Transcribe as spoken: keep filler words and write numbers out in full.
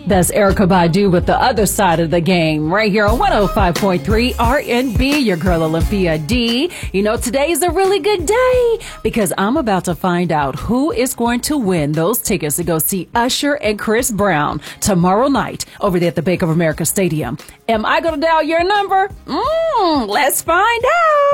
That's Erykah Badu with The Other Side of the Game right here on one oh five point three R and B, your girl Olympia D. You know, today is a really good day because I'm about to find out who is going to win those tickets to go see Usher and Chris Brown tomorrow night over there at the Bank of America Stadium. Am I going to dial your number? Mm, let's find out.